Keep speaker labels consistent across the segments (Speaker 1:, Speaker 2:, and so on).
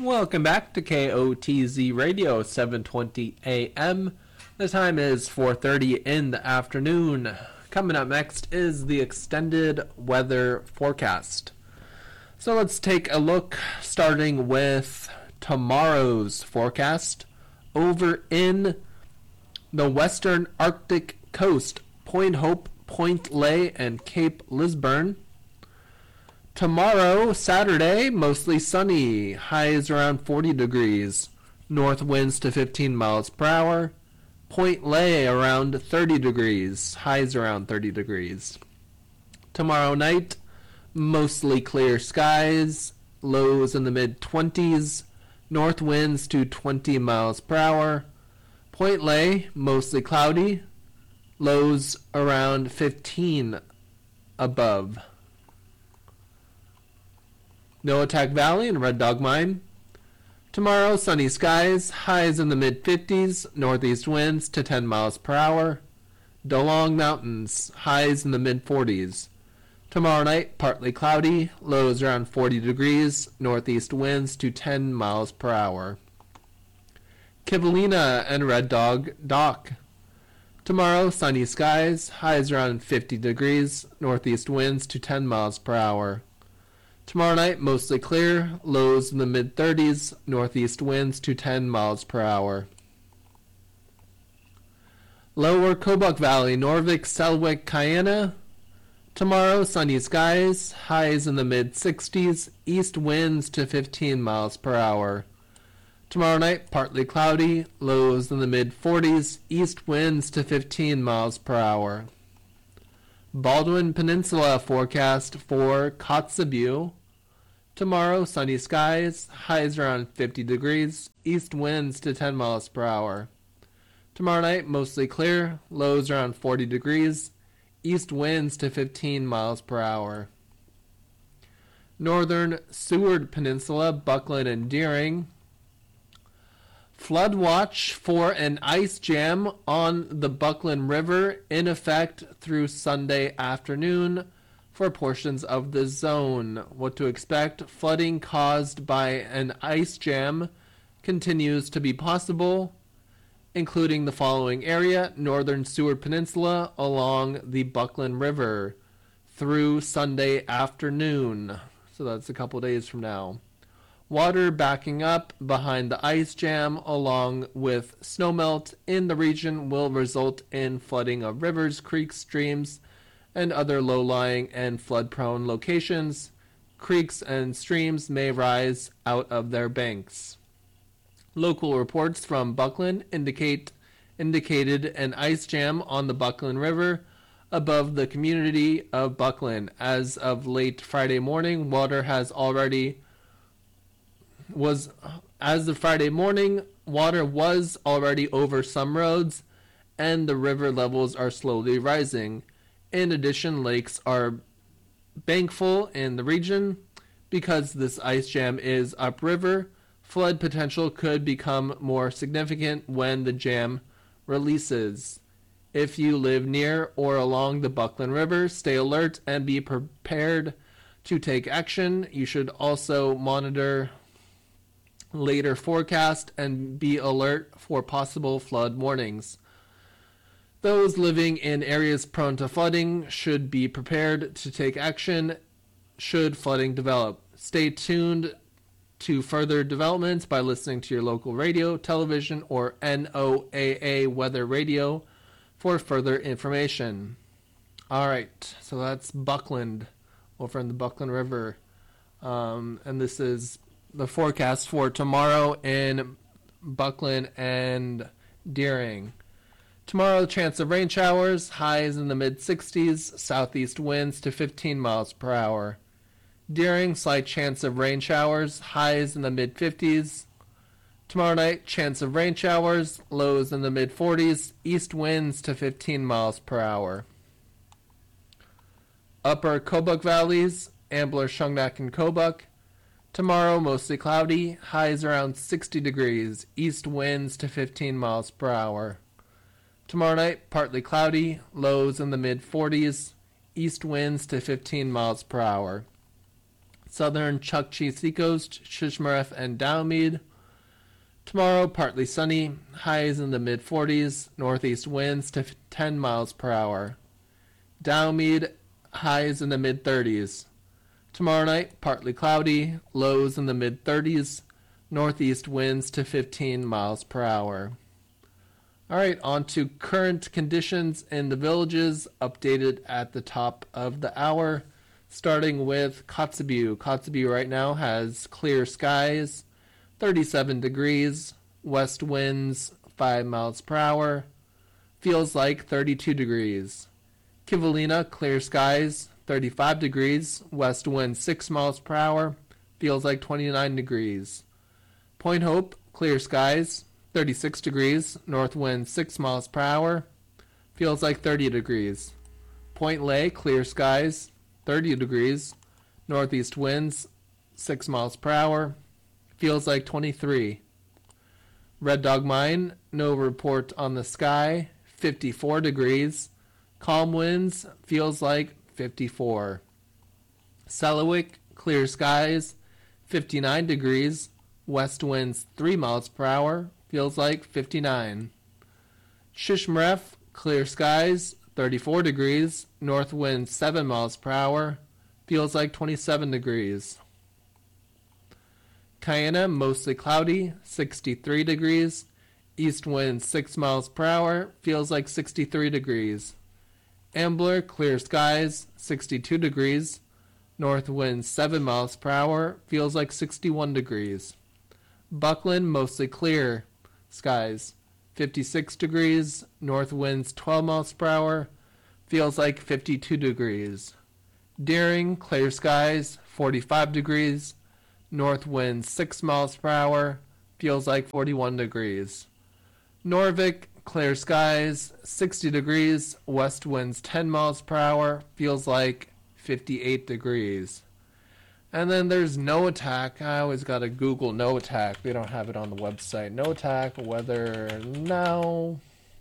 Speaker 1: Welcome back to KOTZ Radio, 7:20 a.m. The time is 4:30 in the afternoon. Coming up next is the extended weather forecast. So let's take a look, starting with tomorrow's forecast. Over in the western Arctic coast, Point Hope, Point Ley, and Cape Lisburne. Tomorrow, Saturday, mostly sunny. Highs around 40 degrees. North winds to 15 miles per hour. Point Ley around 30 degrees. Highs around 30 degrees. Tomorrow night, mostly clear skies. Lows in the mid-20s. North winds to 20 miles per hour. Point Ley, mostly cloudy. Lows around 15 above. Noatak Valley and Red Dog Mine. Tomorrow, sunny skies, highs in the mid-50s, northeast winds to 10 miles per hour. Dalong Mountains, highs in the mid-40s. Tomorrow night, partly cloudy, lows around 40 degrees, northeast winds to 10 miles per hour. Kivalina and Red Dog Dock. Tomorrow, sunny skies, highs around 50 degrees, northeast winds to 10 miles per hour. Tomorrow night, mostly clear, lows in the mid-30s, northeast winds to 10 miles per hour. Lower Kobuk Valley, Norvik, Selwyn, Cayena. Tomorrow, sunny skies, highs in the mid-60s, east winds to 15 miles per hour. Tomorrow night, partly cloudy, lows in the mid-40s, east winds to 15 miles per hour. Baldwin Peninsula forecast for Kotzebue. Tomorrow, sunny skies, highs around 50 degrees, east winds to 10 miles per hour. Tomorrow night, mostly clear, lows around 40 degrees, east winds to 15 miles per hour. Northern Seward Peninsula, Buckland and Deering. Flood watch for an ice jam on the Buckland River in effect through Sunday afternoon for portions of the zone. What to expect: flooding caused by an ice jam continues to be possible, including the following area: Northern Seward Peninsula along the Buckland River through Sunday afternoon. So that's a couple days from now. Water backing up behind the ice jam along with snowmelt in the region will result in flooding of rivers, creeks, streams, and other low-lying and flood-prone locations. Creeks and streams may rise out of their banks. Local reports from Buckland indicated an ice jam on the Buckland River above the community of Buckland. As of late Friday morning, water was already over some roads, and the river levels are slowly rising. In addition, lakes are bankful in the region. Because this ice jam is upriver, flood potential could become more significant when the jam releases. If you live near or along the Buckland River, stay alert and be prepared to take action. You should also monitor later forecast and be alert for possible flood warnings. Those living in areas prone to flooding should be prepared to take action should flooding develop. Stay tuned to further developments by listening to your local radio, television, or NOAA weather radio for further information. All right, so that's Buckland over in the Buckland River. And this is the forecast for tomorrow in Buckland and Deering. Tomorrow, chance of rain showers, highs in the mid-60s, southeast winds to 15 miles per hour. Deering, slight chance of rain showers, highs in the mid-50s. Tomorrow night, chance of rain showers, lows in the mid-40s, east winds to 15 miles per hour. Upper Kobuk Valleys, Ambler, Shungnak, and Kobuk. Tomorrow, mostly cloudy, highs around 60 degrees, east winds to 15 miles per hour. Tomorrow night, partly cloudy, lows in the mid-40s, east winds to 15 miles per hour. Southern Chukchi Seacoast, Shishmaref, and Dowmead. Tomorrow, partly sunny, highs in the mid-40s, northeast winds to 10 miles per hour. Dowmead, highs in the mid-30s. Tomorrow night, partly cloudy, lows in the mid-30s, northeast winds to 15 miles per hour. All right, on to current conditions in the villages, updated at the top of the hour, starting with Kotzebue. Kotzebue right now has clear skies, 37 degrees, west winds 5 miles per hour, feels like 32 degrees. Kivalina, clear skies, 35 degrees, west wind 6 miles per hour, feels like 29 degrees. Point Hope, clear skies, 36 degrees, north wind 6 miles per hour, feels like 30 degrees. Point Lay, clear skies, 30 degrees, northeast winds 6 miles per hour, feels like 23. Red Dog Mine, no report on the sky, 54 degrees, calm winds, feels like 54. Selawik, clear skies, 59 degrees, west winds 3 miles per hour, feels like 59. Shishmaref, clear skies, 34 degrees, north wind 7 miles per hour, feels like 27 degrees. Cayena, mostly cloudy, 63 degrees, east wind 6 miles per hour, feels like 63 degrees. Ambler, clear skies, 62 degrees, north wind 7 miles per hour, feels like 61 degrees. Buckland, mostly clear skies, 56 degrees, north winds 12 miles per hour, feels like 52 degrees. Deering, clear skies, 45 degrees, north winds 6 miles per hour, feels like 41 degrees. Norvik, clear skies, 60 degrees, west winds 10 miles per hour, feels like 58 degrees. And then there's No Attack. I always gotta Google No Attack. They don't have it on the website. No Attack, weather now.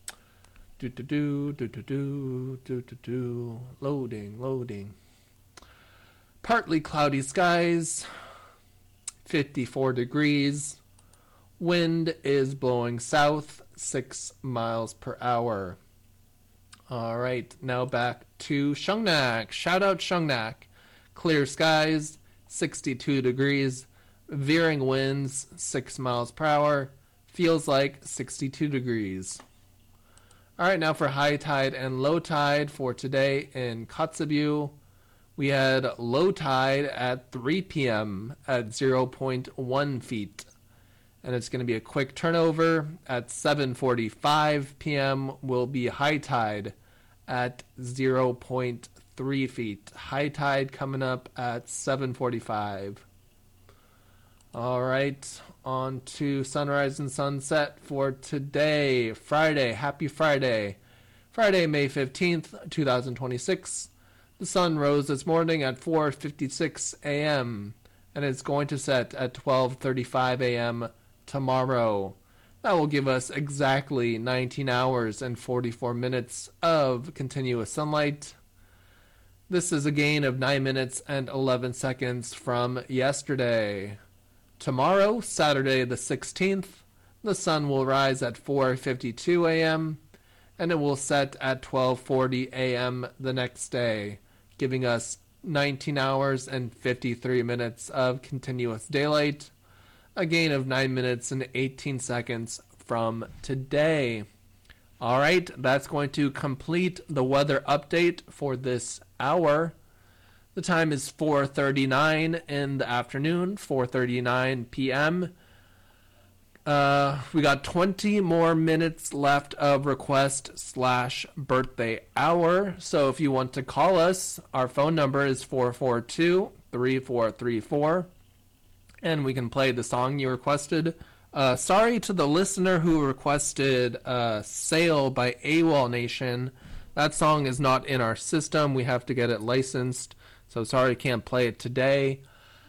Speaker 1: Loading. Partly cloudy skies, 54 degrees. Wind is blowing south, 6 miles per hour. All right, now back to Shungnak. Shout out Shungnak. Clear skies, 62 degrees, veering winds 6 miles per hour, feels like 62 degrees. All right, now for high tide and low tide for today in Kotzebue. We had low tide at 3 p.m. at 0.1 feet. And it's going to be a quick turnover. At 7:45 p.m. will be high tide at 0.3 feet. High tide coming up at 7:45. All right, on to sunrise and sunset for today, Friday. Happy Friday. Friday, May 15th, 2026. The sun rose this morning at 4:56 a.m. and it's going to set at 12:35 a.m. tomorrow. That will give us exactly 19 hours and 44 minutes of continuous sunlight. This is a gain of 9 minutes and 11 seconds from yesterday. Tomorrow, Saturday the 16th, the sun will rise at 4:52 a.m. and it will set at 12:40 a.m. the next day, giving us 19 hours and 53 minutes of continuous daylight, a gain of 9 minutes and 18 seconds from today. All right, that's going to complete the weather update for this hour. The time is 4:39 in the afternoon, 4:39 p.m. We got 20 more minutes left of request/birthday hour. So if you want to call us, our phone number is 442-3434. And we can play the song you requested. Sorry to the listener who requested Sail by AWOL Nation. That song is not in our system. We have to get it licensed. So sorry, can't play it today.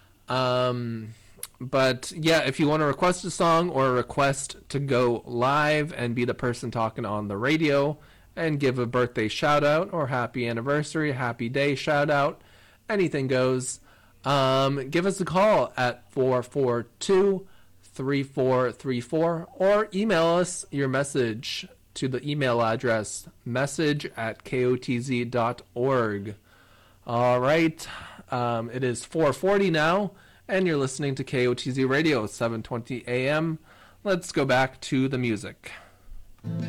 Speaker 1: But yeah, if you want to request a song or a request to go live and be the person talking on the radio and give a birthday shout out or happy anniversary, happy day shout out, anything goes. Give us a call at 442-3434 or email us your message to the email address message@kotz.org. All right. It is 4:40 now, and you're listening to KOTZ Radio, 720 AM. Let's go back to the music.